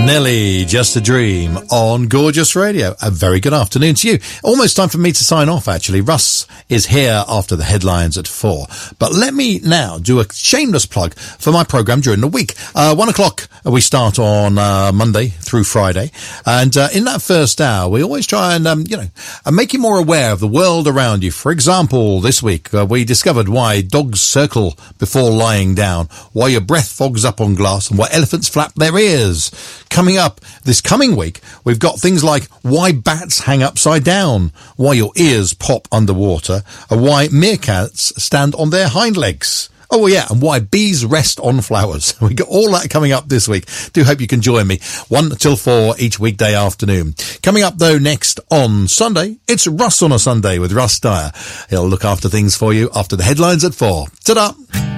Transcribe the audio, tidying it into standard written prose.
Nelly, Just a Dream on Gorgeous Radio. A very good afternoon to you. Almost time for me to sign off, actually. Russ is here after the headlines at 4. But let me now do a shameless plug for my programme during the week. 1 o'clock, we start on Monday through Friday. And in that first hour, we always try and, make you more aware of the world around you. For example, this week, we discovered why dogs circle before lying down, why your breath fogs up on glass, and why elephants flap their ears. Coming up this coming week, we've got things like why bats hang upside down, why your ears pop underwater, and why meerkats stand on their hind legs. Oh, yeah, and why bees rest on flowers. We got all that coming up this week. Do hope you can join me 1 till 4 each weekday afternoon. Coming up, though, next on Sunday, it's Russ on a Sunday with Russ Dyer. He'll look after things for you after the headlines at 4. Ta-da!